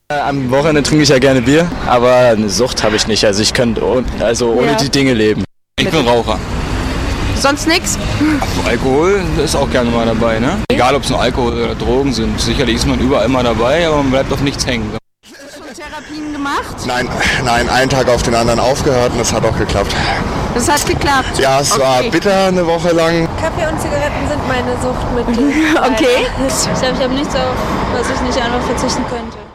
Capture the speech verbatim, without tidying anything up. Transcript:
Am Wochenende trinke ich ja gerne Bier, aber eine Sucht habe ich nicht. Also ich könnte also ohne Ja. die Dinge leben. Ich bin Raucher. Sonst nichts? Alkohol ist auch gerne mal dabei, ne? Egal ob es nur Alkohol oder Drogen sind. Sicherlich ist man überall mal dabei, aber man bleibt auf nichts hängen. Hast du schon Therapien gemacht? Nein, nein, einen Tag auf den anderen aufgehört und das hat auch geklappt. Das hat geklappt. Ja, es Okay. war bitter eine Woche lang. Kaffee und Zigaretten sind meine Suchtmittel. Okay. Ich glaube, ich habe nichts, auf was ich nicht einfach verzichten könnte.